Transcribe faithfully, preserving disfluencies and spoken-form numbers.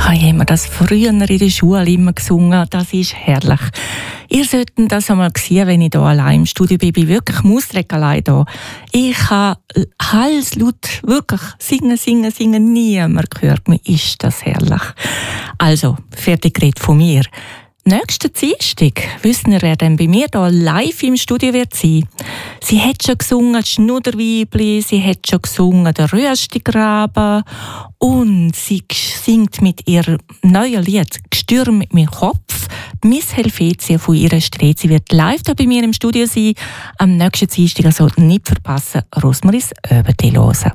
habe immer das früher in der Schule immer gesungen. Das ist herrlich. Ihr solltet das einmal sehen, wenn ich hier allein im Studio bin. Ich bin wirklich Mausdreck allein hier. Ich kann halslaut wirklich singen, singen, singen. Niemand hört mich. Ist das herrlich. Also, fertig geredet von mir. Nächsten Dienstag wissen wir, wer dann bei mir hier live im Studio wird sein. Sie hat schon gesungen das Schnudderweibli, sie hat schon gesungen den Rüstigraben und sie singt mit ihrem neuen Lied «Gestürm mit meinem Kopf». Miss Helvetia von ihrer Sträte. Sie wird live hier bei mir im Studio sein. Am nächsten Dienstag, also nicht verpassen, Rosmaries Öbete hören.